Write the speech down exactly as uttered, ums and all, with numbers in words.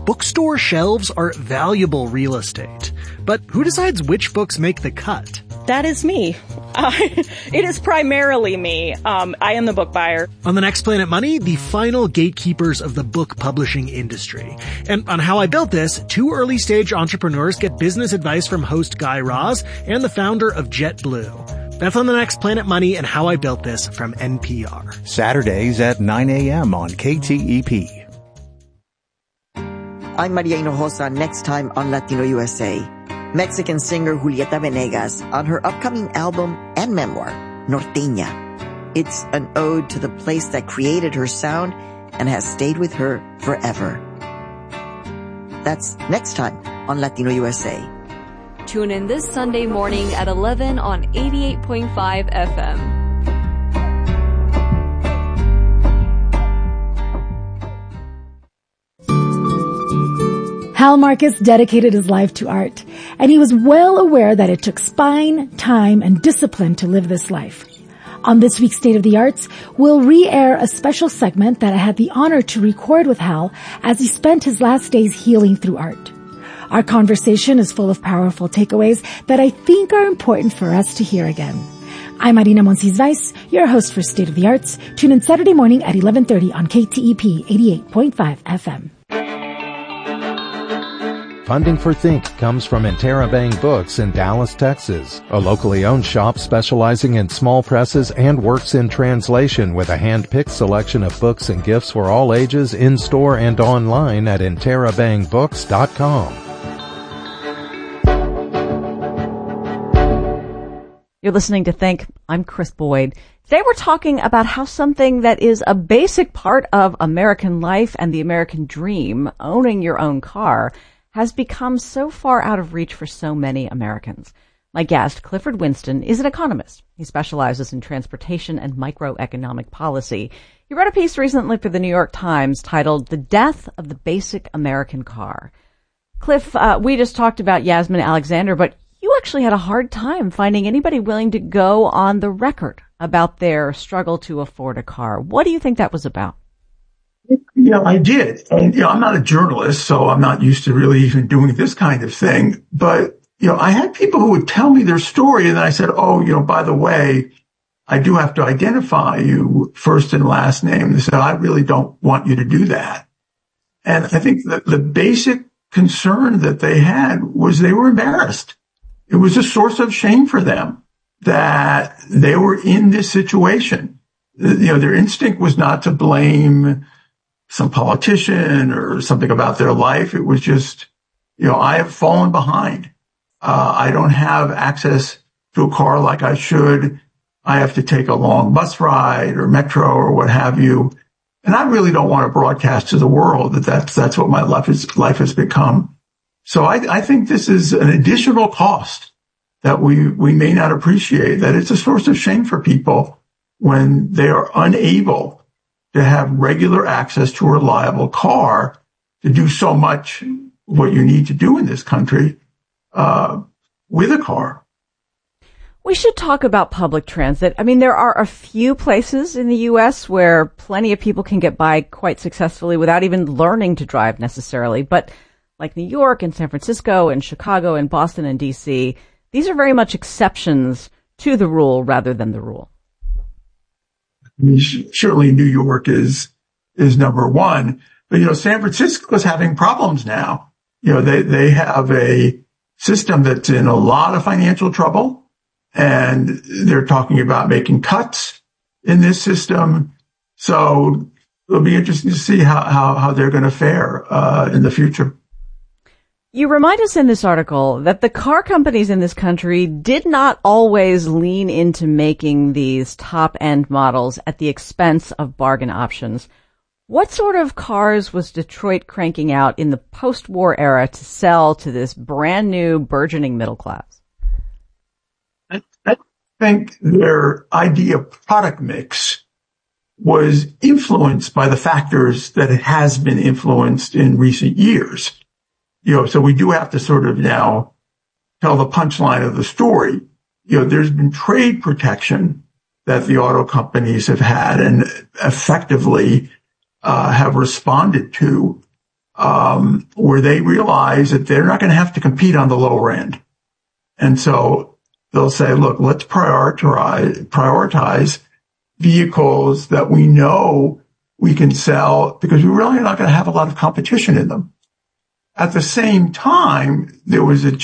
bookstore shelves are valuable real estate. But who decides which books make the cut? That is me. Uh, it is primarily me. Um, I am the book buyer. On the next Planet Money, the final gatekeepers of the book publishing industry. And on How I Built This, two early-stage entrepreneurs get business advice from host Guy Raz and the founder of JetBlue. That's on the next Planet Money and How I Built This from N P R. Saturdays at nine a.m. on K T E P. I'm Maria Hinojosa, next time on Latino U S A. Mexican singer Julieta Venegas on her upcoming album and memoir, Norteña. It's an ode to the place that created her sound and has stayed with her forever. That's next time on Latino U S A. Tune in this Sunday morning at eleven on eighty-eight point five F M. Hal Marcus dedicated his life to art, and he was well aware that it took spine, time, and discipline to live this life. On this week's State of the Arts, we'll re-air a special segment that I had the honor to record with Hal as he spent his last days healing through art. Our conversation is full of powerful takeaways that I think are important for us to hear again. I'm Marina Monsiz-Weiss, your host for State of the Arts. Tune in Saturday morning at eleven thirty on K T E P eighty-eight point five F M. Funding for Think comes from Interabang Books in Dallas, Texas, a locally owned shop specializing in small presses and works in translation with a hand-picked selection of books and gifts for all ages in-store and online at interabang books dot com. You're listening to Think. I'm Chris Boyd. Today we're talking about how something that is a basic part of American life and the American dream, owning your own car, has become so far out of reach for so many Americans. My guest, Clifford Winston, is an economist. He specializes in transportation and microeconomic policy. He wrote a piece recently for the New York Times titled The Death of the Basic American Car. Cliff, uh, we just talked about Yasmin Alexander, but you actually had a hard time finding anybody willing to go on the record about their struggle to afford a car. What do you think that was about? Yeah, I did. And, you know, I'm not a journalist, so I'm not used to really even doing this kind of thing. But, you know, I had people who would tell me their story, and then I said, oh, you know, by the way, I do have to identify you first and last name. They said, I really don't want you to do that. And I think that the basic concern that they had was they were embarrassed. It was a source of shame for them that they were in this situation. You know, their instinct was not to blame some politician or something about their life. It was just, you know, I have fallen behind. Uh, I don't have access to a car like I should. I have to take a long bus ride or metro or what have you. And I really don't want to broadcast to the world that that's, that's what my life is, life has become. So I, I think this is an additional cost that we, we may not appreciate, that it's a source of shame for people when they are unable to have regular access to a reliable car to do so much what you need to do in this country uh, with a car. We should talk about public transit. I mean, there are a few places in the U S where plenty of people can get by quite successfully without even learning to drive necessarily. But like New York and San Francisco and Chicago and Boston and D C, these are very much exceptions to the rule rather than the rule. I mean, surely New York is, is number one, but, you know, San Francisco is having problems now. You know, they, they have a system that's in a lot of financial trouble, and they're talking about making cuts in this system. So it'll be interesting to see how, how, how they're going to fare, uh, in the future. You remind us in this article that the car companies in this country did not always lean into making these top-end models at the expense of bargain options. What sort of cars was Detroit cranking out in the post-war era to sell to this brand-new burgeoning middle class? I, I think their idea of product mix was influenced by the factors that it has been influenced in recent years. You know, so we do have to sort of now tell the punchline of the story. You know, there's been trade protection that the auto companies have had and effectively uh, have responded to um, where they realize that they're not going to have to compete on the lower end. And so they'll say, look, let's prioritize, prioritize vehicles that we know we can sell because we really are not going to have a lot of competition in them. At the same time, there was a